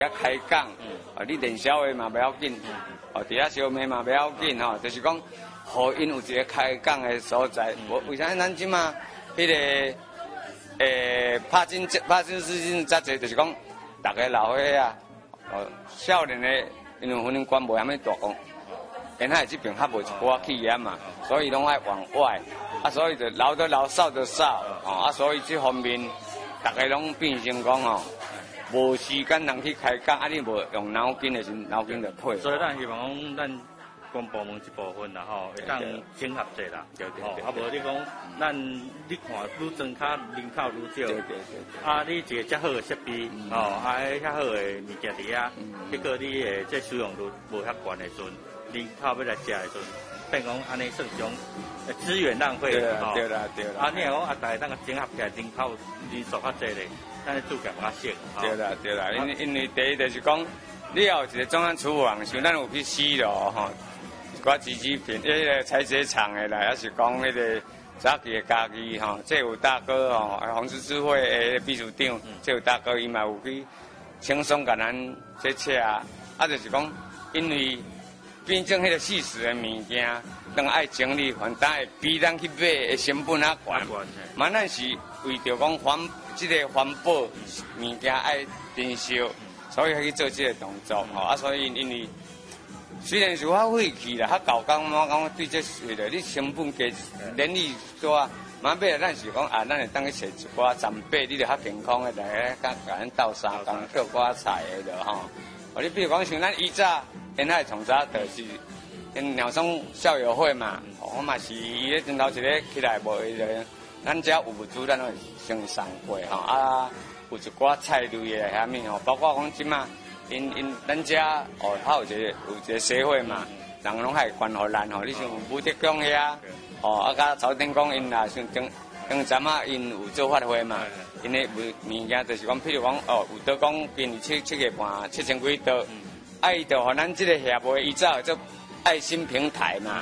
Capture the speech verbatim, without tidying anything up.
遐开讲，哦，你练小话嘛不要紧，哦，伫遐烧麦嘛不要紧吼，就是讲，互因有一个开讲的所在。我为啥咱即马迄个诶拍真拍真事情遮济，就是讲，大家老岁啊，哦，少年的因为婚姻观无遐么大讲，因遐即边较无一寡气焰嘛，所以拢爱往外，啊，所以就老的老少的少，哦，啊，所以这方面大家拢变成讲吼。无时间人去开讲，啊！你无用脑筋的时，脑筋就配。 所以咱希望讲，咱公部门这部分啦吼，会当整合者啦， 对对对。 啊，无你讲，咱你看愈增加人口愈少， 对对对。 啊，你一个遮好的设备，吼，啊，遐好的物件伫遐，结果你诶这使用率无遐悬的时阵，人口要来食的时阵，变讲安尼算种资源浪费啦，对啦对啦。 啊，你若讲啊，大家当个整合起来，人口人数较济咧。咱做较较省， 对啦对啦，因为因为第一就是讲，你要有一个中央厨房，像咱有去西路吼，一寡纸纸片，迄个采chế厂的啦，还是讲迄个早期的家己吼，这有大哥吼，红十字会的秘书长，这有大哥伊嘛有去轻松甲咱这车，啊就是讲，因为变成迄个细时的物件，当爱整理，反正会比咱去买的成本较悬，嘛咱是为着讲环。这个环保物件爱珍惜，所以去做这个动作吼。啊，所以因为虽然是较费气啦，较搞工，我讲对这是的，你成本加人力多，嘛买咱是讲啊，咱会当去找一寡长辈，你着较健康的来甲甲咱斗相共，叫寡菜的着吼。哦，你比如讲像咱以早，因爱从早就是因鸟松校友会嘛，我嘛是伊咧阵头一个起来无伊个。咱遮有物资，咱会先送过吼啊，有一寡菜类的遐物吼，包括讲即马，因因咱遮哦，还有一个有一个社会嘛，人拢还关互咱吼，你像武德宫遐，哦啊，甲朝天宫因啦，像顶顶阵啊，因有做法会嘛，因的物物件就是讲，譬如讲哦，有刀讲今年七七个半七千几刀，啊，伊就互咱即个协会依照做爱心平台嘛。